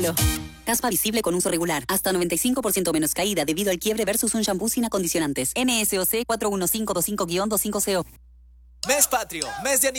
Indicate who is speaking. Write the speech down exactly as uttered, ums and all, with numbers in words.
Speaker 1: Pruébalo. Caspa visible con uso regular. Hasta noventa y cinco por ciento menos caída debido al quiebre versus un shampoo sin acondicionantes. N S O C cuatro uno cinco dos cinco guion dos cinco C O.
Speaker 2: Mes patrio, mes de aniversario.